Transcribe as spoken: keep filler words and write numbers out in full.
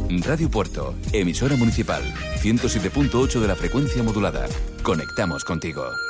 Radio Puerto, emisora municipal, ciento siete punto ocho de la frecuencia modulada. Conectamos contigo.